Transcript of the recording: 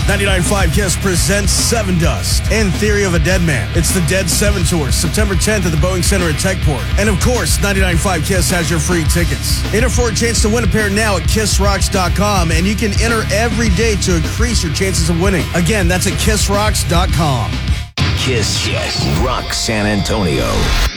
99.5 KISS presents Seven Dust and Theory of a Dead Man. It's the Dead 7 Tour, September 10th at the Boeing Center at Techport. And of course, 99.5 KISS has your free tickets. Enter for a chance to win a pair now at KissRocks.com, and you can enter every day to increase your chances of winning. Again, that's at KissRocks.com. KISS Rock San Antonio.